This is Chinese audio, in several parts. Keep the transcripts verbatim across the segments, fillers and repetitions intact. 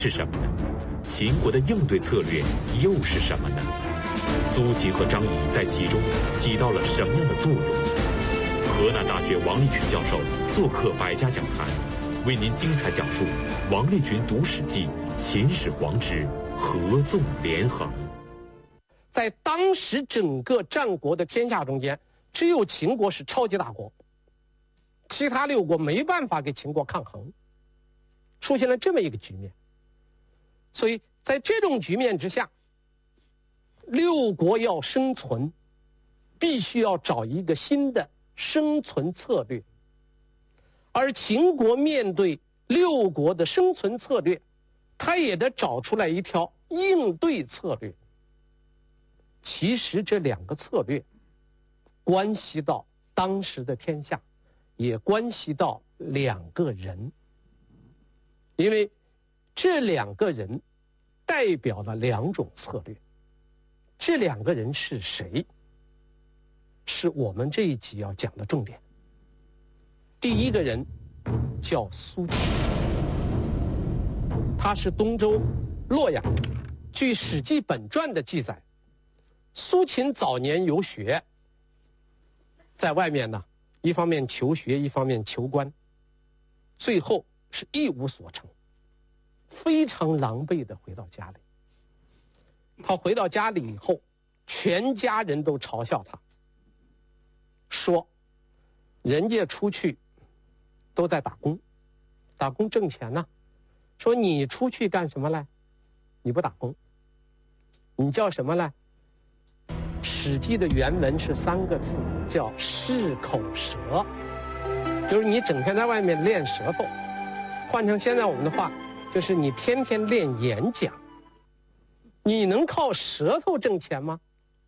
是什么呢？秦国的应对策略又是什么呢？苏秦和张仪在其中起到了什么样的作用？河南大学王立群教授做客百家讲坛，为您精彩讲述王立群读《史记·秦始皇之合纵连横》。 在当时整个战国的天下中间，只有秦国是超级大国，其他六国没办法跟秦国抗衡，出现了这么一个局面。所以在这种局面之下，六国要生存，必须要找一个新的生存策略。而秦国面对六国的生存策略，他也得找出来一条应对策略。其实这两个策略关系到当时的天下，也关系到两个人，因为这两个人代表了两种策略。这两个人是谁？是我们这一集要讲的重点。第一个人叫苏秦，他是东周洛阳。据《史记本传》的记载，苏秦早年游学，在外面呢，一方面求学，一方面求官，最后是一无所成，非常狼狈地回到家里。他回到家里以后，全家人都嘲笑他，说人家出去都在打工，打工挣钱呢，说你出去干什么来？你不打工，你叫什么来？《史记》的原文是三个字，叫适口舌，就是你整天在外面练舌头，换成现在我们的话，就是你天天练演讲。你能靠舌头挣钱吗？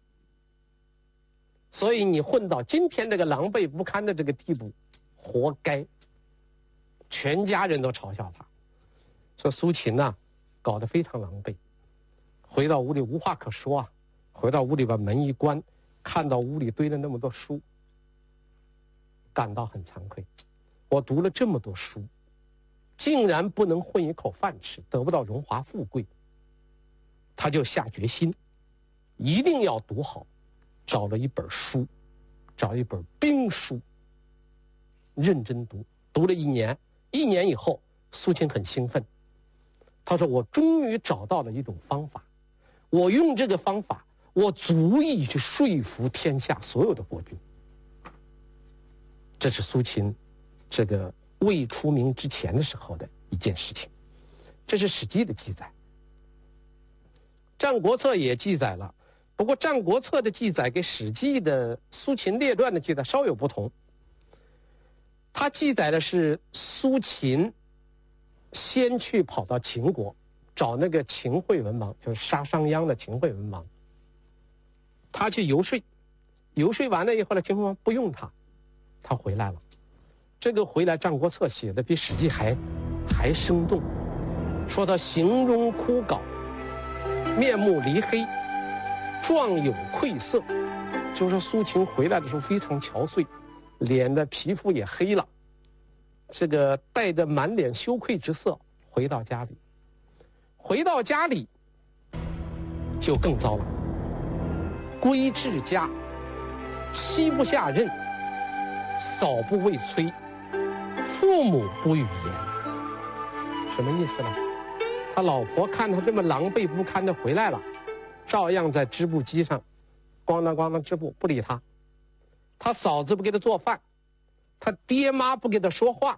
所以你混到今天这个狼狈不堪的这个地步，活该。全家人都嘲笑他，说苏秦呐、啊，搞得非常狼狈。回到屋里无话可说啊，回到屋里把门一关，看到屋里堆了那么多书，感到很惭愧。我读了这么多书，竟然不能混一口饭吃，得不到荣华富贵。他就下决心，一定要读好，找了一本书，找一本兵书，认真读，读了一年。一年以后，苏秦很兴奋，他说：“我终于找到了一种方法，我用这个方法，我足以去说服天下所有的国君。”这是苏秦这个未出名之前的时候的一件事情，这是《史记》的记载。《战国策》也记载了，不过《战国策》的记载跟《史记》的《苏秦列传》的记载稍有不同。它记载的是苏秦先去跑到秦国，找那个秦惠文王，就是杀商鞅的秦惠文王。他去游说，游说完了以后呢，秦惠文王不用他，他回来了。这个回来，《战国策》写的比《史记》还还生动，说他形容枯槁，面目离黑，状有愧色，就是说苏秦回来的时候非常憔悴，脸的皮肤也黑了，这个带着满脸羞愧之色回到家里。回到家里就更糟了，归至家，膝不下刃，嫂不畏催，父母不语言。什么意思呢？他老婆看他这么狼狈不堪的回来了，照样在织布机上咣当咣当织布，不理他。他嫂子不给他做饭，他爹妈不给他说话，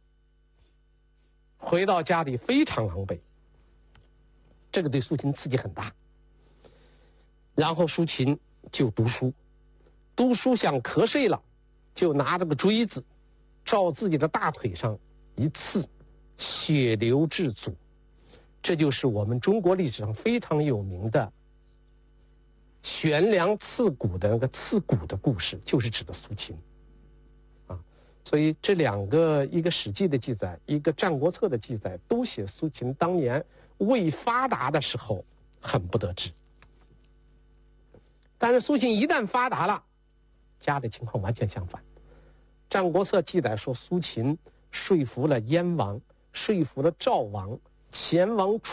回到家里非常狼狈。这个对苏秦刺激很大。然后苏秦就读书，读书想瞌睡了，就拿着个锥子照自己的大腿上一刺，血流至足。这就是我们中国历史上非常有名的悬梁刺股的那个刺股的故事，就是指的苏秦啊。所以这两个，一个《史记》的记载，一个《战国策》的记载，都写苏秦当年未发达的时候很不得志。但是苏秦一旦发达了，家里情况完全相反。《战国策》记载说，苏秦说服了燕王，说服了赵王， 前往